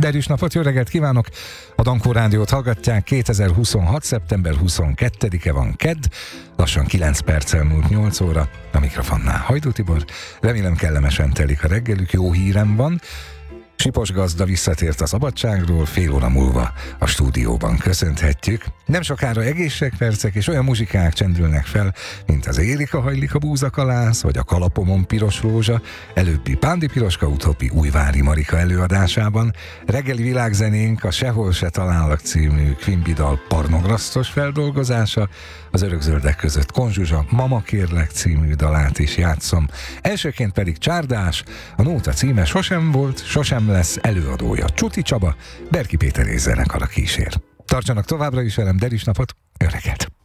Derűs napot, jó reggelt kívánok! A Dankó Rádiót hallgatják, 2026. szeptember 22-e van, kedd, lassan 9 perccel múlt 8 óra, a mikrofonnál Hajdú Tibor, remélem kellemesen telik a reggelük, jó hírem van, Sipos gazda visszatért a szabadságról, fél óra múlva a stúdióban köszönhetjük. Nem sokára egészségpercek és olyan muzsikák csendülnek fel, mint az Érika hajlik a búzakalász, vagy a Kalapomon piros rózsa, előbbi Pándi Piroska, utóbbi Újvári Marika előadásában. Reggeli világzenénk a Sehol se talállak című Quimby dal pornograsztos feldolgozása, az Örökzöldek között Konzsuzsa Mama kérlek című dalát is játszom. Elsőként pedig Csárdás, a nóta címe Sosem volt, sosem lesz, előadója Csuti Csaba, Berki Péter és zenekara kísér. Tartsanak továbbra is velem, Derűs napot, jó reggelt!